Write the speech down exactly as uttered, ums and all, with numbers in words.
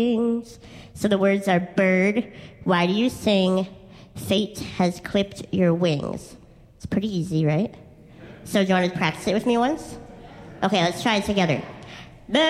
wings. So the words are bird, why do you sing, fate has clipped your wings. It's pretty easy, right? So do you want to practice it with me once? Okay, let's try it together.